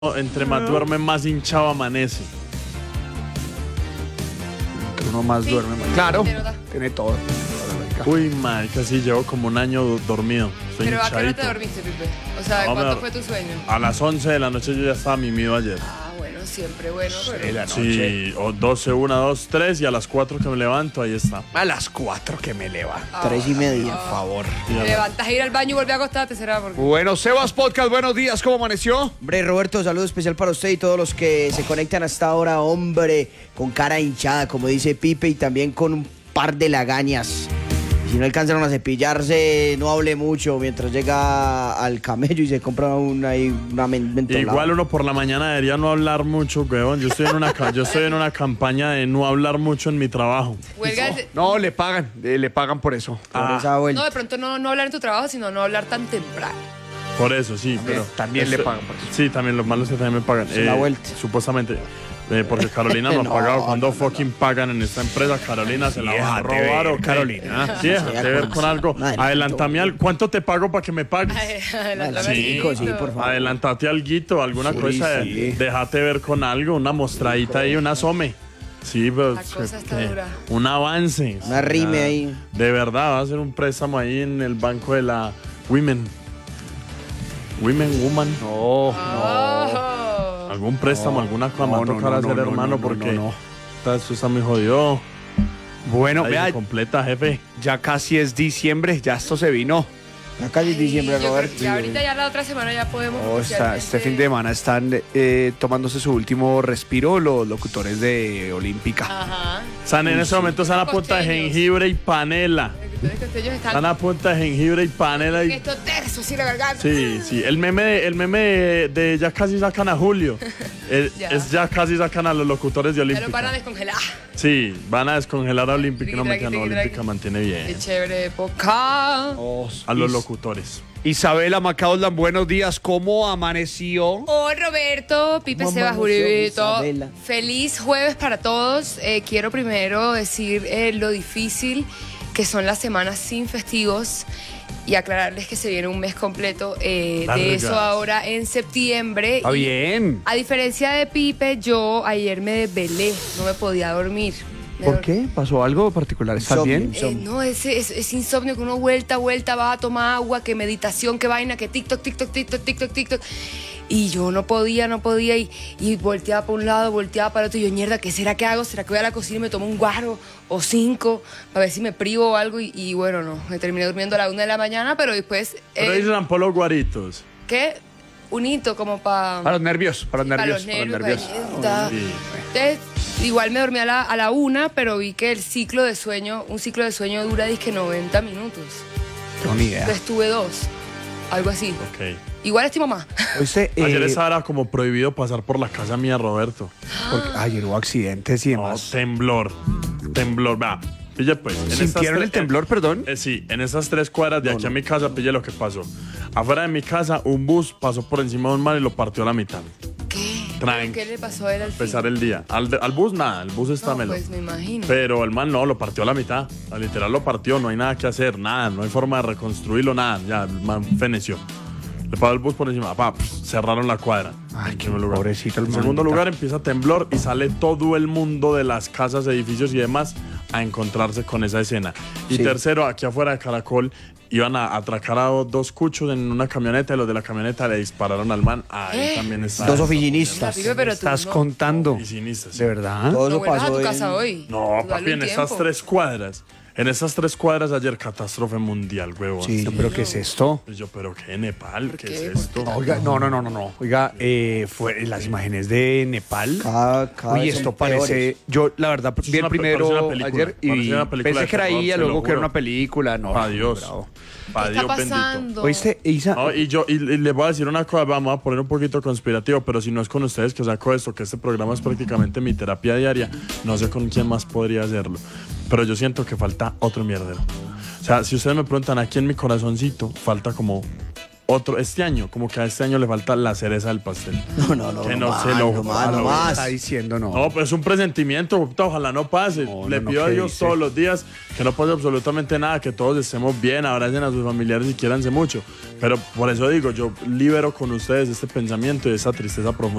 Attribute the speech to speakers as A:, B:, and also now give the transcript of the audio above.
A: Entre más duerme, más hinchado amanece.
B: Que uno más duerme más. Claro, tiene todo.
A: Uy, marica, sí, llevo como un año dormido. Estoy
C: ¿Pero a qué hora
A: hinchadito.
C: te dormiste, Pipe? O sea,
A: No,
C: ¿cuánto fue tu sueño?
A: A las 11 de la noche yo ya estaba mimido ayer.
C: Ah, bueno, siempre bueno. Pero...
B: De la noche.
A: Sí, o 12, 1, 2, 3 y a las 4 que me levanto, ahí está.
B: A las 4 que me levanto.
D: 3:30.
B: Por favor.
A: Y a
C: Te
A: la-
C: levantas a ir al baño y volver a acostarte, ¿será? Porque...
B: Bueno, Sebas Podcast, buenos días, ¿cómo amaneció?
D: Hombre, Roberto, saludo especial para usted y todos los que se conectan hasta ahora, hombre, con cara hinchada, como dice Pipe, y también con un par de lagañas. Si no alcanzaron a cepillarse, no hable mucho mientras llega al camello y se compra una mentolada.
A: Igual uno por la mañana debería no hablar mucho, weón. Yo estoy en una campaña de no hablar mucho en mi trabajo.
C: Huelga de...
B: No, le pagan por eso.
D: Por esa vuelta.
C: No, de pronto no hablar en tu trabajo, sino no hablar tan temprano.
A: Por eso, sí, pero...
B: también le pagan por eso.
A: Sí, también los malos que también me pagan.
D: Es una vuelta.
A: Supuestamente. Porque Carolina no ha
D: No,
A: pagado. Cuando
D: no.
A: fucking pagan en esta empresa, Carolina se la va a
B: Déjate
A: robar
B: ver,
A: o qué?
B: Carolina.
A: Sí, déjate ver con algo.
D: Madre,
A: Adelantame al... ¿Cuánto te pago para que me pagues?
C: Sí,
D: Sí, por favor.
A: Adelantate alguito, alguna cosa.
B: sí.
A: Déjate ver con algo, una mostradita ahí, una some. Sí, pero
C: La cosa está dura.
A: un avance.
D: Una rime ahí.
A: De verdad, va a hacer un préstamo ahí en el banco de la Woman.
B: No,
C: Oh.
A: Algún préstamo, alguna cosa me va a
B: no,
A: tocar
B: no,
A: hacer,
B: no,
A: hermano,
B: no,
A: porque
B: no.
A: Eso está muy jodido.
B: Bueno,
A: Ahí
B: vea,
A: se completa, jefe.
B: ya casi es diciembre, ya esto se vino.
D: Ya casi es diciembre,
C: Yo creo
D: Roberto.
C: que ya ahorita, ya la otra semana ya podemos.
B: Este fin de semana están tomándose su último respiro los locutores de Olímpica.
C: Ajá.
A: Están en ese momento, están a punta de
C: Costeños.
A: jengibre y panela.
C: Ellos
A: Están
C: están.
A: a punta de jengibre y panela. Y...
C: Esto terzo, sí, la garganta.
A: Sí. El meme de ya casi sacan a Julio.
C: Ya.
A: Ya casi sacan a los locutores de
C: Ya los van a
A: Olímpica.
C: descongelar.
A: Sí, van a descongelar a Olímpica. No me
C: Tiqui,
A: quedan,
C: tiqui,
A: Olímpica
C: tiqui.
A: mantiene
C: Qué
A: bien.
C: chévere época.
A: A los locutores.
B: Isabela Macauslan, buenos días, ¿cómo amaneció?
C: Hola Roberto, Pipe
D: ¿Cómo
C: Sebas
D: amaneció,
C: Uribito.
D: Isabela?
C: Feliz jueves para todos. Quiero primero decir lo difícil que son las semanas sin festivos y aclararles que se viene un mes completo
A: Largas.
C: de eso ahora en septiembre.
B: Está
C: Y
B: bien.
C: a diferencia de Pipe, yo ayer me desvelé, no me podía dormir.
B: ¿Por qué? ¿Pasó algo particular? ¿Estás
D: Insomnio.
B: bien?
C: No, es insomnio que uno vuelta, va a tomar agua, que meditación, que vaina, que TikTok. Y yo no podía y volteaba para un lado, volteaba para otro y yo, mierda, ¿qué será que hago? ¿Será que voy a la cocina y me tomo un guaro o 5 para ver si me privo o algo? Y bueno, no, me terminé durmiendo a la 1 de la mañana, pero después,
A: Pero ahí se dan por los guaritos.
C: ¿qué? Un hito como para...
B: Para los nervios, para los nervios,
C: los
B: para los
C: nervios.
B: nervios.
C: Mierda.
A: Sí.
C: Entonces, igual me dormí a la 1, pero vi que un ciclo de sueño dura disque 90 minutos.
B: No, ni idea.
C: Entonces tuve 2, algo así.
A: Ok.
C: Igual estoy mamá.
B: Oíste,
A: Ayer estaba era como prohibido pasar por la casa mía, Roberto.
B: porque ayer hubo accidentes y
A: No,
B: demás.
A: temblor. Va. Pille pues. en estas
B: ¿Sintieron
A: tres-
B: el temblor, perdón?
A: Sí, en esas 3 cuadras de aquí a mi casa, pille lo que pasó. Afuera de mi casa, un bus pasó por encima de un man y lo partió a la mitad.
C: ¿Qué?
A: Tranqui.
C: ¿Qué le pasó a él al
A: Empezar
C: fin?
A: el día. Al bus nada, el bus está
C: No,
A: melo.
C: pues me imagino.
A: Pero el man no, lo partió a la mitad. Literal lo partió, no hay nada que hacer, nada, no hay forma de reconstruirlo, nada. Ya, el man feneció. Le pasó el bus por encima, cerraron la cuadra.
B: Ay,
A: En primer lugar.
B: pobrecito el
A: En segundo
B: manita.
A: lugar empieza a temblor y sale todo el mundo de las casas, edificios y demás a encontrarse con esa escena. Y
D: Sí.
A: tercero, aquí afuera de Caracol iban a atracar a 2 cuchos en una camioneta y los de la camioneta le dispararon al man. Ahí también está.
D: 2 oficinistas.
C: Pipe, pero tú
B: ¿Estás
C: no,
B: contando?
A: Oficinistas, sí.
B: ¿De verdad?
D: Todo
C: no
D: eso
C: vuelvas a
D: pasó
C: tu casa
D: en-
C: hoy.
A: No,
C: Tú dale
A: papi,
C: un
A: en esas
C: tiempo.
A: 3 cuadras. En esas 3 cuadras ayer catástrofe mundial, huevo.
D: Sí.
B: No, ¿pero qué es esto?
A: Pues yo, pero qué Nepal, ¿qué
C: qué?
A: es esto?
B: Oiga, no. Oiga, fue las imágenes de Nepal.
D: Cada
B: Uy,
D: vez
B: esto
D: son
B: parece.
D: peores.
B: Yo, la verdad,
A: Eso es
B: vi el
A: una-
B: primero
A: parece una película.
B: ayer y
A: Parece una película
B: pensé
A: de
B: que era
A: terror,
B: ella,
A: te lo
B: luego que era
A: juro.
B: una película. No,
A: Adiós.
B: bravo.
A: Pa'
C: ¿Qué
A: Dios
C: está
A: bendito.
C: pasando?
B: ¿Oíste, Isa?
A: No, y le voy a decir una cosa, vamos a poner un poquito conspirativo, pero si no es con ustedes que saco esto, que este programa es prácticamente mi terapia diaria, no sé con quién más podría hacerlo. Pero yo siento que falta otro mierdero. O sea, si ustedes me preguntan aquí en mi corazoncito, falta como este año, como que a este año le falta la cereza del pastel.
D: No,
A: Que
D: no
A: no
D: más,
A: se lo
D: no más, no
A: juro.
D: más.
B: Está diciendo no.
A: No, pues es un presentimiento, ojalá no pase.
B: No,
A: Le
B: no,
A: pido a
B: ¿qué
A: Dios
B: dice?
A: todos los días que no pase absolutamente nada, que todos estemos bien, abracen a sus familiares y quiéranse mucho. Pero por eso digo, yo libero con ustedes este pensamiento y esa tristeza profunda